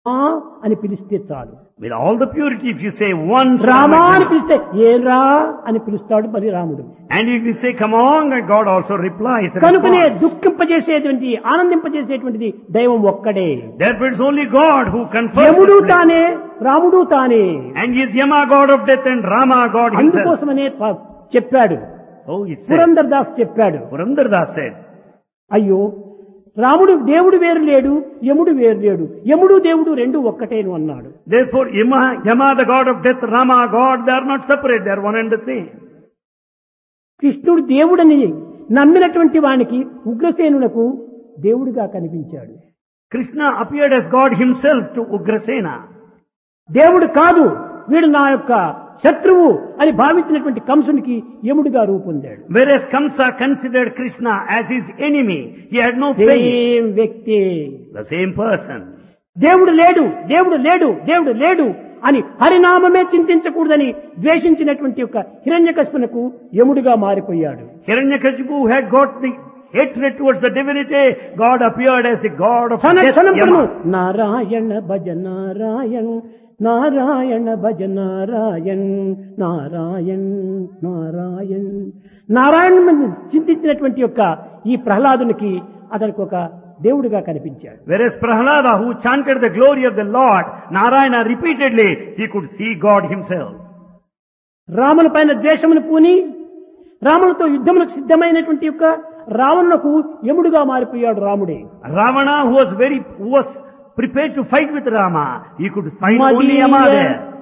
అని పిలిస్తే చాలు. With all the purity, if you say once, Rama అని పిలిస్తే ఏరా అని పిలుస్తాడు మరి రాముడు. and if you say come on, and God also replies. కనుకనే దుఃఖింపజేసేటువంటి ఆనందింపజేసేటువంటిది దైవం ఒక్కడే. Therefore it's only God who confers. యముడు తానే, రాముడు తానే. And he is Yama, God of death, and Rama, God himself. అందుకోసమనే చెప్పాడు. So it said. పురందరదాస్ చెప్పాడు. Purandardas said. అయ్యో రాముడు దేవుడు వేరు లేడు, యముడు వేరు లేడు, యముడు దేవుడు రెండు ఒక్కటేను అన్నాడు. Therefore Yama, the God of death, Rama, God, they are not separate, they are one and the same. కృష్ణుడు దేవుడని నమ్మినటువంటి వానికి ఉగ్రసేనులకు దేవుడిగా కనిపించాడు. Krishna appeared as God himself to Ugrasena. దేవుడు కాదు వీడు నా యొక్క శత్రువు అని భావించినటువంటి కంసునికి యముడిగా రూపొందాడు. Whereas Kamsa considered Krishna as his enemy, he had no faith. Same వ్యక్తి, The same person. దేవుడు లేడు, దేవుడు లేడు, దేవుడు లేడు అని హరినామమే చింతించకూడదని ద్వేషించినటువంటి యొక్క హిరణ్యకశిపునకు యముడిగా మారిపోయాడు. Hiranyakashipu had got the hatred towards the divinity. God appeared as the God of death, Yama. Narayana భజ నారాయణ, నారాయణ భజ నారాయణ, నారాయణ నారాయణ నారాయణ చింతించినటువంటి యొక్క ఈ ప్రహ్లాదునికి అతనికి ఒక దేవుడిగా కనిపించాడు. Whereas Prahlada, who chanted the glory of the Lord, Narayana repeatedly, he could see God himself. రాముని పైన ద్వేషమును పూని రామునితో యుద్ధములకు సిద్ధమైనటువంటి యొక్క రావణులకు యముడుగా మారిపోయాడు రాముడే. Ravana, who was prepared to fight with Rama, he could find only Yama there.